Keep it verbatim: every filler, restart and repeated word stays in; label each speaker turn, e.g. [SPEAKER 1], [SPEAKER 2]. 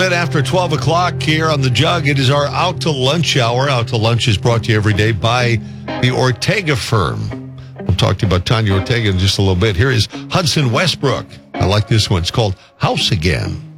[SPEAKER 1] After twelve o'clock here on The Jug, it is our Out to Lunch hour. Out to Lunch is brought to you every day by the Ortega firm. We'll talk to you about Tanya Ortega in just a little bit. Here is Hudson Westbrook. I like this one. It's called House Again.